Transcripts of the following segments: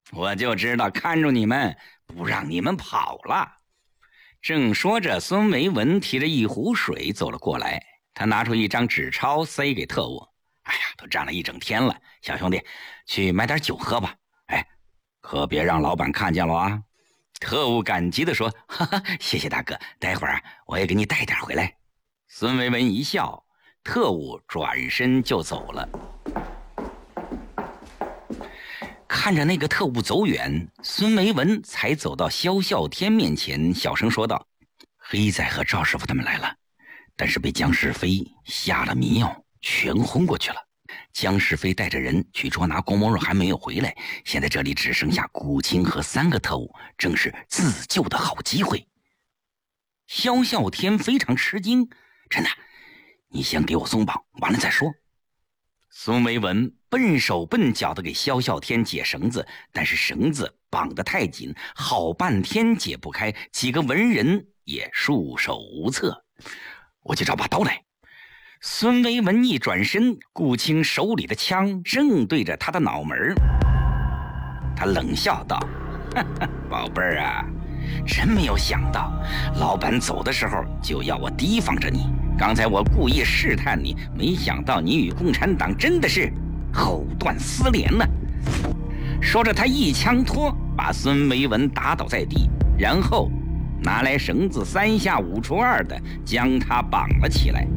我就知道看住你们，不让你们跑了。正说着，孙维文提着一壶水走了过来，他拿出一张纸钞塞给特务。哎呀，都站了一整天了，小兄弟，去买点酒喝吧。哎，可别让老板看见了啊。特务感激地说：哈哈，谢谢大哥，待会儿我也给你带点回来。孙维文一笑，特务转身就走了。看着那个特务走远，孙维文才走到萧啸天面前，小声说道：黑仔和赵师傅他们来了，但是被江世飞下了迷药，全昏过去了。江世飞带着人去捉拿郭沫若还没有回来，现在这里只剩下顾青和3个特务，正是自救的好机会。萧啸天非常吃惊：真的？你先给我松绑，完了再说。孙维文笨手笨脚的给萧啸天解绳子，但是绳子绑得太紧，好半天解不开，几个文人也束手无策。我去找把刀来。孙维文一转身，顾青手里的枪正对着他的脑门。他冷笑道：宝贝儿啊，真没有想到老板走的时候就要我提防着你，刚才我故意试探你，没想到你与共产党真的是藕断丝连呢。说着，他一枪托，把孙维文打倒在地，然后拿来绳子3下5除2的将他绑了起来。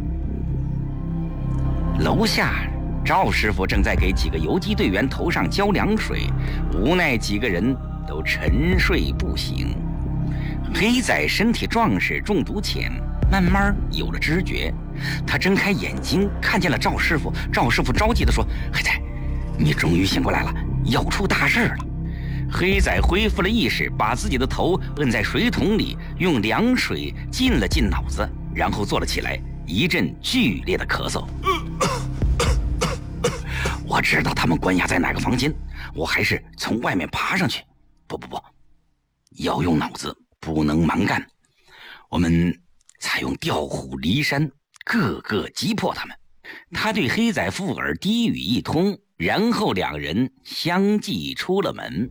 楼下赵师傅正在给几个游击队员头上浇凉水，无奈几个人都沉睡不醒。黑仔身体壮实，中毒浅，慢慢有了知觉。他睁开眼睛看见了赵师傅，赵师傅着急地说：黑仔，你终于醒过来了，要出大事了。黑仔恢复了意识，把自己的头摁在水桶里，用凉水浸了浸脑子，然后坐了起来，一阵剧烈的咳嗽。我知道他们关押在哪个房间，我还是从外面爬上去。不，要用脑子，不能蛮干。我们采用调虎离山，个个击破他们。他对黑仔附耳低语一通，然后2人相继出了门。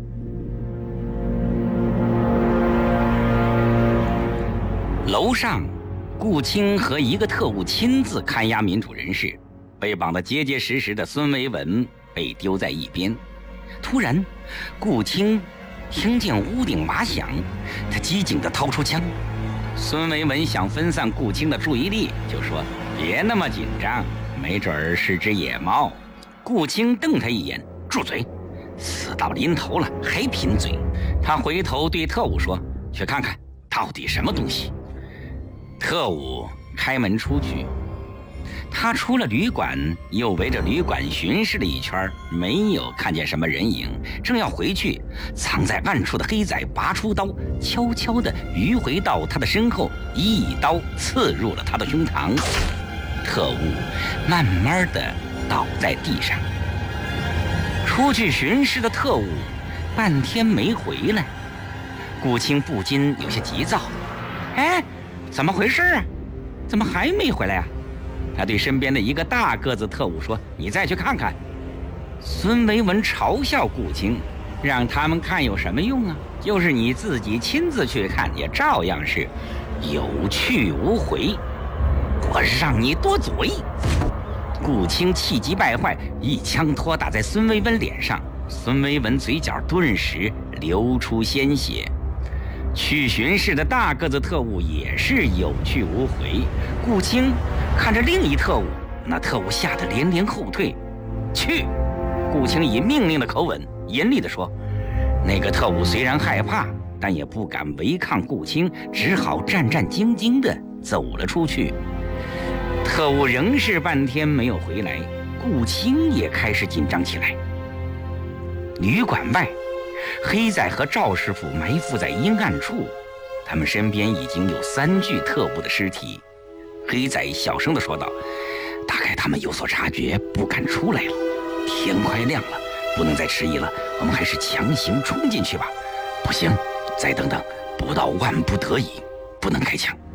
楼上，顾青和1个特务亲自看押民主人士，被绑得结结实实的孙维文被丢在一边。突然，顾青听见屋顶麻响，他机警地掏出枪。孙维文想分散顾青的注意力，就说：别那么紧张，没准儿是只野猫。顾青瞪他一眼：住嘴，死到临头了还贫嘴。他回头对特务说：去看看到底什么东西。特务开门出去，他出了旅馆，又围着旅馆巡视了一圈，没有看见什么人影。正要回去，藏在暗处的黑仔拔出刀，悄悄地迂回到他的身后，一刀刺入了他的胸膛。特务慢慢地倒在地上。出去巡视的特务半天没回来，顾青不禁有些急躁：哎，怎么回事啊？怎么还没回来啊？他对身边的1个大个子特务说：你再去看看。孙维文嘲笑顾青：让他们看有什么用啊？就是你自己亲自去看，也照样是有去无回。我让你多嘴！顾青气急败坏，一枪托打在孙维文脸上，孙维文嘴角顿时流出鲜血。去巡视的大个子特务也是有去无回。顾青看着另一特务，那特务吓得连连后退。去！顾青以命令的口吻严厉地说。那个特务虽然害怕，但也不敢违抗顾青，只好战战兢兢地走了出去。特务仍是半天没有回来，顾青也开始紧张起来。旅馆外，黑仔和赵师傅埋伏在阴暗处，他们身边已经有3具特务的尸体。黑仔小声地说道：大概他们有所察觉，不敢出来了。天快亮了，不能再迟疑了，我们还是强行冲进去吧。不行，再等等，不到万不得已，不能开枪。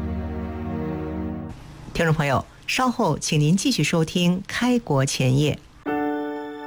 听众朋友，稍后请您继续收听《开国前夜》。